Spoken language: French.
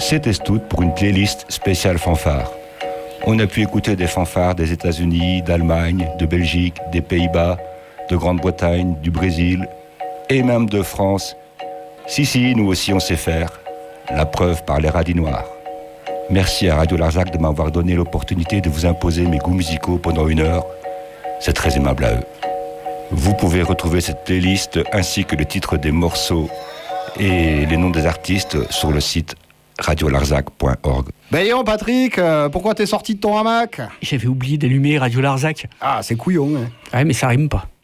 c'était tout pour une playlist spéciale fanfare. On a pu écouter des fanfares des États-Unis, d'Allemagne, de Belgique, des Pays-Bas, de Grande-Bretagne, du Brésil et même de France. Si, nous aussi on sait faire. La preuve par les radis noirs. Merci à Radio Larzac de m'avoir donné l'opportunité de vous imposer mes goûts musicaux pendant 1 heure. C'est très aimable à eux. Vous pouvez retrouver cette playlist ainsi que le titre des morceaux et les noms des artistes sur le site radiolarzac.org. Ben Patrick, pourquoi t'es sorti de ton hamac? J'avais oublié d'allumer Radio Larzac. Ah, c'est couillon. Hein. Ouais, mais ça rime pas.